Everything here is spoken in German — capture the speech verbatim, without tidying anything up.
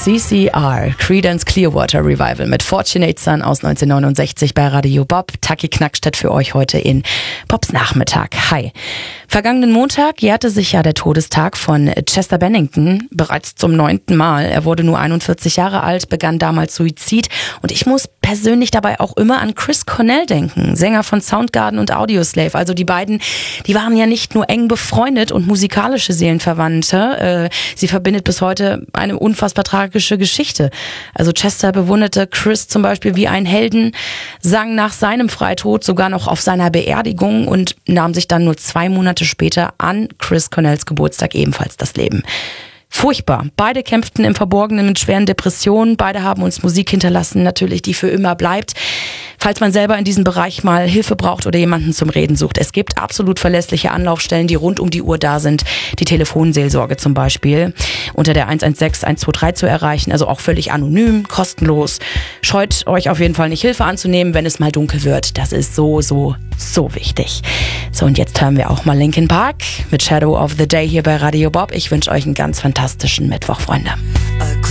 C C R, Creedence Clearwater Revival mit Fortunate Son aus neunzehnhundertneunundsechzig bei Radio Bob. Taki Knackstedt für euch heute in Bobs Nachmittag. Hi. Vergangenen Montag jährte sich ja der Todestag von Chester Bennington bereits zum neunten Mal. Er wurde nur einundvierzig Jahre alt, begann damals Suizid und ich muss persönlich dabei auch immer an Chris Cornell denken, Sänger von Soundgarden und Audioslave. Also die beiden, die waren ja nicht nur eng befreundet und musikalische Seelenverwandte. Sie verbindet bis heute eine unfassbar tragische Geschichte. Also Chester bewunderte Chris zum Beispiel wie einen Helden, sang nach seinem Freitod sogar noch auf seiner Beerdigung und nahm sich dann nur zwei Monate später an Chris Cornells Geburtstag ebenfalls das Leben. Furchtbar. Beide kämpften im Verborgenen mit schweren Depressionen. Beide haben uns Musik hinterlassen, natürlich, die für immer bleibt. Falls man selber in diesem Bereich mal Hilfe braucht oder jemanden zum Reden sucht. Es gibt absolut verlässliche Anlaufstellen, die rund um die Uhr da sind. Die Telefonseelsorge zum Beispiel unter der eins eins sechs eins zwei drei zu erreichen. Also auch völlig anonym, kostenlos. Scheut euch auf jeden Fall nicht, Hilfe anzunehmen, wenn es mal dunkel wird. Das ist so, so, so wichtig. So, und jetzt hören wir auch mal Linkin Park mit Shadow of the Day hier bei Radio Bob. Ich wünsche euch einen ganz fantastischen Mittwoch, Freunde.